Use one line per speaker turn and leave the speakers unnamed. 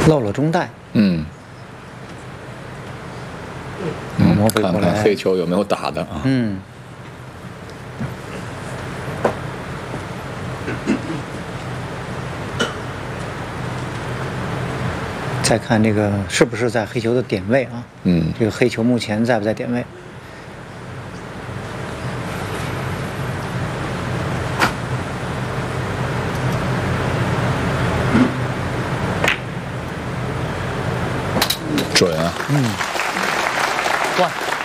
漏了中带。
看看黑球有没有打的啊？
再看这个是不是在黑球的点位啊？这个黑球目前在不在点位？
准啊！
哇。